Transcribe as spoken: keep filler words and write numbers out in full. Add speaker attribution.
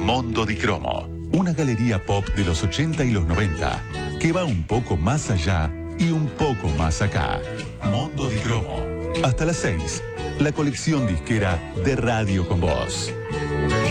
Speaker 1: Mondo di Cromo, una galería pop de los ochenta y los noventa, que va un poco más allá y un poco más acá. Mondo di Cromo. Hasta las seis, la colección disquera de Radio con Voz.